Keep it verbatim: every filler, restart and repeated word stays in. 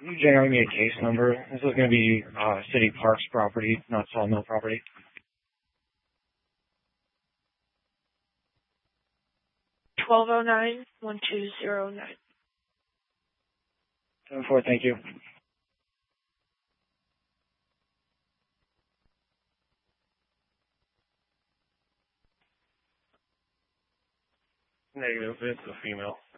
Can you generate me a case number? This is going to be uh, City Parks property, not Sawmill property. twelve oh nine, one two zero nine. seven four, thank you. Negative, it's a female.